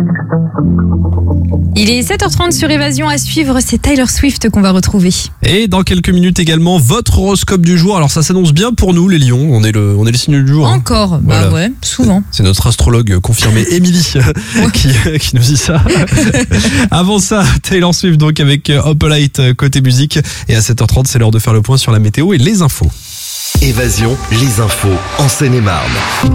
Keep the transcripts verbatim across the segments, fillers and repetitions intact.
Il est sept heures trente sur Évasion à suivre, c'est Taylor Swift qu'on va retrouver. Et dans quelques minutes également, votre horoscope du jour. Alors ça s'annonce bien pour nous les lions, on est le, on est le signe du jour. Hein. Encore, bah Voilà. ouais, souvent. C'est notre astrologue confirmé, Émilie, qui, qui nous dit ça. Avant ça, Taylor Swift donc avec Up Light côté musique. Et à sept heures trente, c'est l'heure de faire le point sur la météo et les infos. Évasion, les infos en Seine-et-Marne.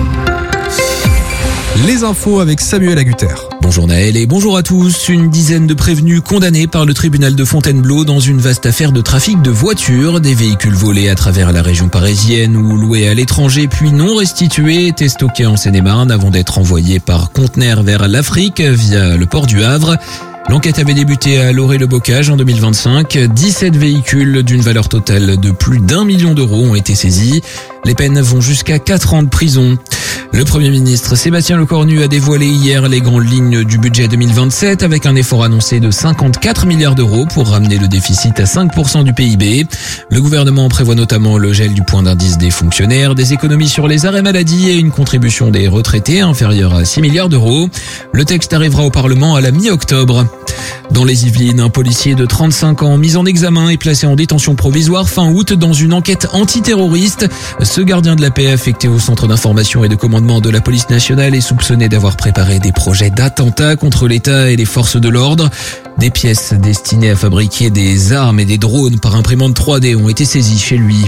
Les infos avec Samuel Agutter. Bonjour Naël et bonjour à tous. Une dizaine de prévenus condamnés par le tribunal de Fontainebleau dans une vaste affaire de trafic de voitures. Des véhicules volés à travers la région parisienne ou loués à l'étranger puis non restitués étaient stockés en Seine-et-Marne avant d'être envoyés par conteneurs vers l'Afrique via le port du Havre. L'enquête avait débuté à Loré-le-Bocage en deux mille vingt-cinq. dix-sept véhicules d'une valeur totale de plus d'un million d'euros ont été saisis. Les peines vont jusqu'à quatre ans de prison. Le Premier ministre Sébastien Lecornu a dévoilé hier les grandes lignes du budget deux mille vingt-sept avec un effort annoncé de cinquante-quatre milliards d'euros pour ramener le déficit à cinq pour cent du P I B. Le gouvernement prévoit notamment le gel du point d'indice des fonctionnaires, des économies sur les arrêts maladie et une contribution des retraités inférieure à six milliards d'euros. Le texte arrivera au Parlement à la mi-octobre. Dans les Yvelines, un policier de trente-cinq ans mis en examen et placé en détention provisoire fin août dans une enquête antiterroriste. Ce gardien de la paix affecté au centre d'information et de commandement de la police nationale est soupçonné d'avoir préparé des projets d'attentats contre l'État et les forces de l'ordre. Des pièces destinées à fabriquer des armes et des drones par imprimante trois D ont été saisies chez lui.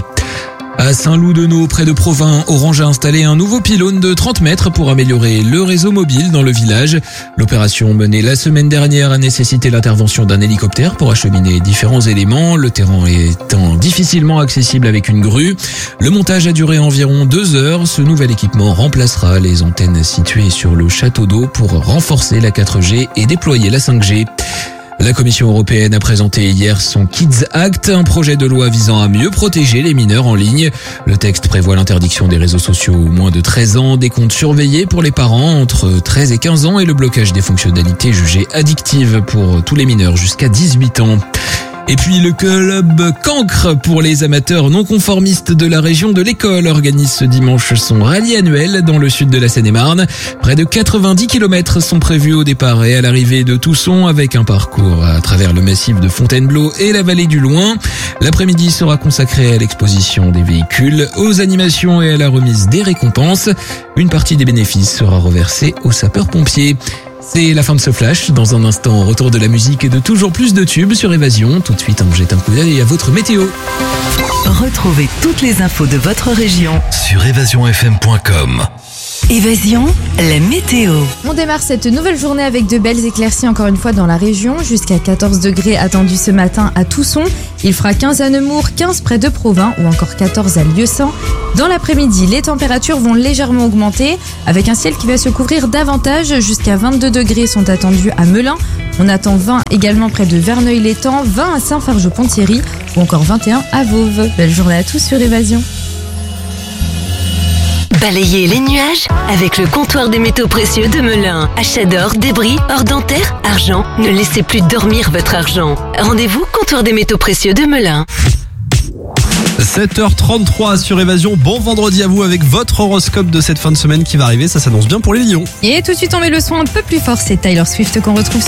À Saint-Loup-de-Naut, près de Provins, Orange a installé un nouveau pylône de trente mètres pour améliorer le réseau mobile dans le village. L'opération menée la semaine dernière a nécessité l'intervention d'un hélicoptère pour acheminer différents éléments, le terrain étant difficilement accessible avec une grue. Le montage a duré environ deux heures. Ce nouvel équipement remplacera les antennes situées sur le château d'eau pour renforcer la quatre G et déployer la cinq G. La Commission européenne a présenté hier son Kids Act, un projet de loi visant à mieux protéger les mineurs en ligne. Le texte prévoit l'interdiction des réseaux sociaux aux moins de treize ans, des comptes surveillés pour les parents entre treize et quinze ans et le blocage des fonctionnalités jugées addictives pour tous les mineurs jusqu'à dix-huit ans. Et puis le club Cancre pour les amateurs non conformistes de la région de l'École organise ce dimanche son rallye annuel dans le sud de la Seine-et-Marne. Près de quatre-vingt-dix kilomètres sont prévus au départ et à l'arrivée de Tousson avec un parcours à travers le massif de Fontainebleau et la vallée du Loing. L'après-midi sera consacré à l'exposition des véhicules, aux animations et à la remise des récompenses. Une partie des bénéfices sera reversée aux sapeurs-pompiers. C'est la fin de ce flash. Dans un instant, retour de la musique et de toujours plus de tubes sur Évasion. Tout de suite, on jette un coup d'œil à votre météo. Retrouvez toutes les infos de votre région Sur évasion f m point com. Évasion, la météo. On démarre cette nouvelle journée avec de belles éclaircies encore une fois dans la région. Jusqu'à quatorze degrés attendus ce matin à Tousson. Il fera quinze à Nemours, quinze près de Provins ou encore quatorze à Lieusaint. Dans l'après-midi, les températures vont légèrement augmenter avec un ciel qui va se couvrir davantage. Jusqu'à vingt-deux degrés sont attendus à Melun. On attend vingt également près de Verneuil-l'Étang, vingt à Saint-Fargeau-Ponthierry ou encore vingt et un à Vauvres. Belle journée à tous sur Évasion. Balayez les nuages avec le comptoir des métaux précieux de Melun. Achat d'or, débris, or dentaire, argent. Ne laissez plus dormir votre argent. Rendez-vous comptoir des métaux précieux de Melun. sept heures trente-trois sur Évasion. Bon vendredi à vous avec votre horoscope de cette fin de semaine qui va arriver. Ça s'annonce bien pour les lions. Et tout de suite on met le son un peu plus fort, c'est Taylor Swift qu'on retrouve sur